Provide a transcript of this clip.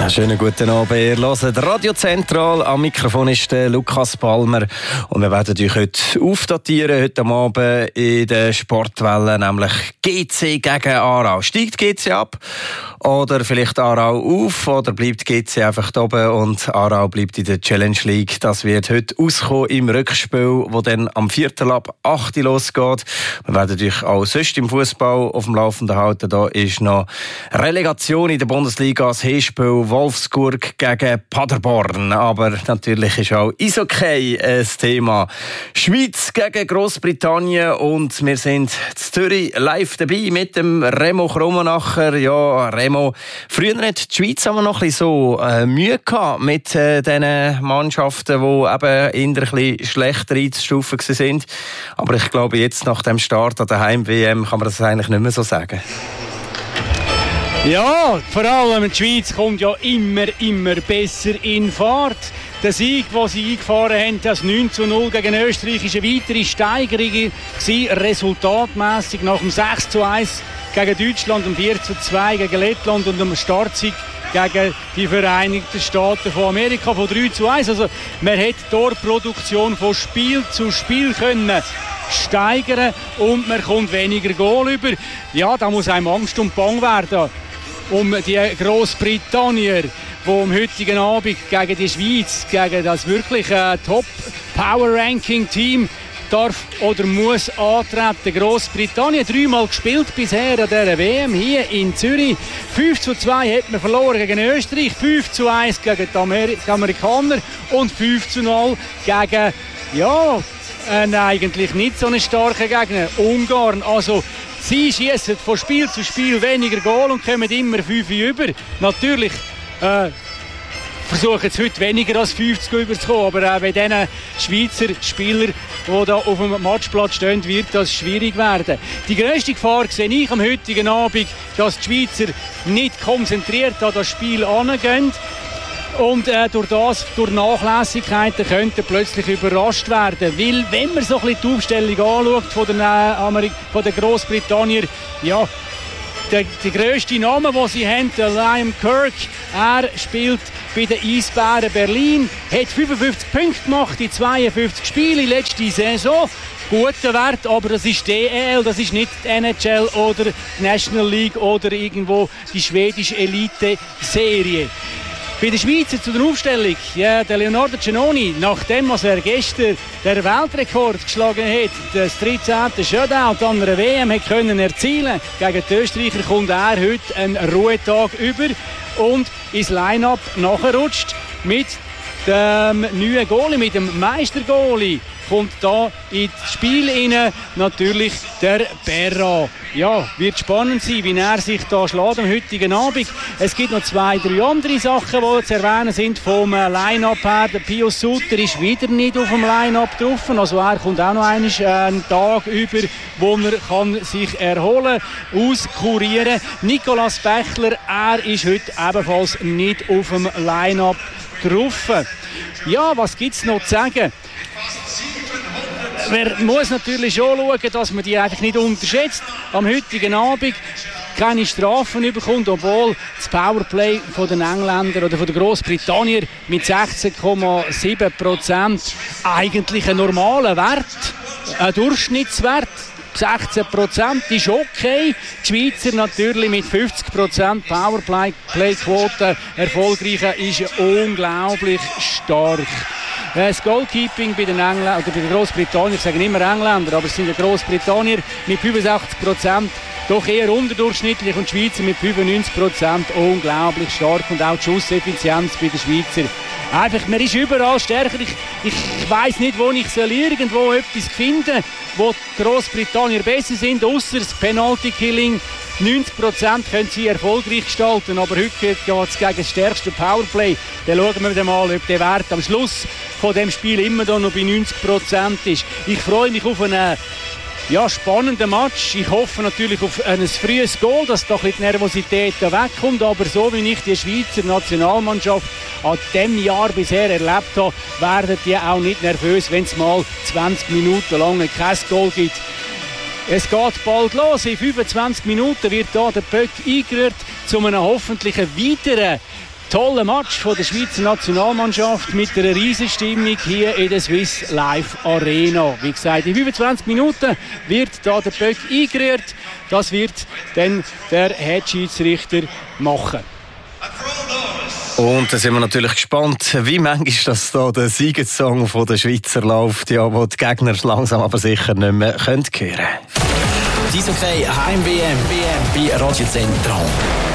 Ja, schönen guten Abend, ihr hört Radio Zentral. Am Mikrofon ist der Lukas Palmer und wir werden euch heute aufdatieren, heute am Abend in der Sportwelle, nämlich GC gegen Aarau. Steigt GC ab oder vielleicht Aarau auf oder bleibt GC einfach da oben und Aarau bleibt in der Challenge League? Das wird heute auskommen im Rückspiel, wo dann am 4. ab 8 losgeht. Wir werden euch auch sonst im Fußball auf dem Laufenden halten. Da ist noch Relegation in der Bundesliga, das Hinspiel Wolfsburg gegen Paderborn. Aber natürlich ist auch Eishockey ein Thema. Schweiz gegen Grossbritannien und wir sind in Zürich live dabei mit dem Remo Krummenacher. Ja, Remo, früher hat die Schweiz aber noch ein bisschen so Mühe gehabt mit diesen Mannschaften, die eben eher ein bisschen schlechter einzustufen sind. Aber ich glaube, jetzt nach dem Start an der Heim-WM kann man das eigentlich nicht mehr so sagen. Ja, vor allem die Schweiz kommt ja immer besser in Fahrt. Der Sieg, den sie eingefahren haben, das 9:0 gegen Österreich, ist eine weitere Steigerung gewesen, resultatmässig nach dem 6:1 gegen Deutschland, dem 4:2 gegen Lettland und dem Startsieg gegen die Vereinigten Staaten von Amerika von 3:1. Also man hat die Torproduktion von Spiel zu Spiel können steigern und man kommt weniger Goal über. Ja, da muss einem Angst und Bang werden um die Grossbritannier, die am heutigen Abend gegen die Schweiz, gegen das wirklich Top-Power-Ranking-Team darf oder muss antreten. Grossbritannien 3-mal gespielt bisher an dieser WM hier in Zürich. 5:2 hat man verloren gegen Österreich, 5:1 gegen die Amerikaner und 5:0 gegen eigentlich nicht so einen starken Gegner, Ungarn. Also sie schießen von Spiel zu Spiel weniger Goal und kommen immer 5 über. Natürlich versuchen sie heute weniger als 50 überzukommen, aber auch bei diesen Schweizer Spielern, die da auf dem Matchplatz stehen, wird das schwierig werden. Die grösste Gefahr sehe ich am heutigen Abend, dass die Schweizer nicht konzentriert an das Spiel herangehen. Und durch Nachlässigkeiten könnten plötzlich überrascht werden. Weil, wenn man so ein bisschen die Aufstellung anschaut von den Grossbritannier, ja, der grösste Name, den sie haben, der Liam Kirk, er spielt bei den Eisbären Berlin, hat 55 Punkte gemacht in 52 Spielen letzte Saison. Guter Wert, aber das ist DEL, das ist nicht die NHL oder die National League oder irgendwo die schwedische Elite-Serie. Bei den Schweizer zu der Aufstellung, ja, der Leonardo Giannoni, nachdem was er gestern den Weltrekord geschlagen hat, das 13. Shutout an einer WM hat können erzielen, gegen die Österreicher kommt er heute einen Ruhetag über und ins Line-Up nachgerutscht mit dem neuen Goalie, mit dem Meistergoalie. Kommt da ins Spiel rein, natürlich der Berra. Ja, wird spannend sein, wie er sich da schlägt am heutigen Abend. Es gibt noch 2, 3 andere Sachen, die zu erwähnen sind vom Line-Up her. Der Pius Sutter ist wieder nicht auf dem Line-Up drauf. Also er kommt auch noch einen Tag über, wo er kann sich erholen, auskurieren. Nicolas Bechler, er ist heute ebenfalls nicht auf dem Line-Up drauf. Ja, was gibt es noch zu sagen? Man muss natürlich schon schauen, dass man die einfach nicht unterschätzt. Am heutigen Abend keine Strafen bekommt, obwohl das Powerplay von den Engländern oder von den Grossbritannier mit 16,7% eigentlich ein normaler Wert, ein Durchschnittswert. 16% ist okay. Die Schweizer natürlich mit 50% Powerplay-Quote erfolgreich ist unglaublich stark. Das Goalkeeping bei den Engländern oder bei den Grossbritannien, ich sage immer Engländer, aber es sind ja Grossbritannier mit 85%, doch eher unterdurchschnittlich und die Schweizer mit 95% unglaublich stark und auch die Schusseffizienz bei den Schweizer. Einfach, man ist überall stärker. Ich weiss nicht, wo ich irgendwo etwas finden, wo die Grossbritannier besser sind, ausser das Penalty-Killing. 90% können sie erfolgreich gestalten, aber heute geht es gegen das stärkste Powerplay. Dann schauen wir mal, ob der Wert am Schluss von dem Spiel immer noch bei 90% ist. Ich freue mich auf einen spannenden Match. Ich hoffe natürlich auf ein frühes Goal, dass da die Nervosität wegkommt. Aber so wie ich die Schweizer Nationalmannschaft an diesem Jahr bisher erlebt habe, werden die auch nicht nervös, wenn es mal 20 Minuten lang kein Goal gibt. Es geht bald los. In 25 Minuten wird da der Puck eingerührt zu einem hoffentlich weiteren tollen Match von der Schweizer Nationalmannschaft mit einer riesen Stimmung hier in der Swiss Life Arena. Wie gesagt, in 25 Minuten wird da der Böck eingerührt. Das wird dann der Head-Schiedsrichter machen. Und da sind wir natürlich gespannt, wie manchmal das da der Siegessong von der Schweizer läuft, ja, wo die Gegner langsam aber sicher nicht mehr hören können. Die Eishockey Heim-WM bei Radio Zentral.